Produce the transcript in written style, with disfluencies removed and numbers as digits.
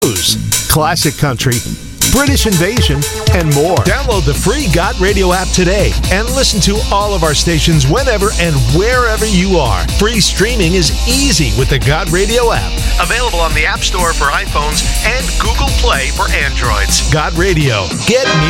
Blues, classic country, British invasion, and more. Download the free Got Radio app today and listen to all of our stations whenever and wherever you are. Free streaming is easy with the Got Radio app. Available on the App Store for iPhones and Google Play for Androids. Got Radio. Get